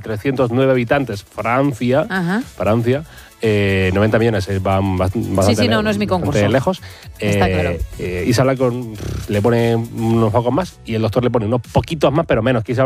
309 habitantes, Francia. Ajá. Francia. 90 millones, van bastante, Sí, no es mi concurso. lejos. Está claro. Isa Blanco le pone unos pocos más y el doctor le pone unos poquitos más, pero menos. Quizá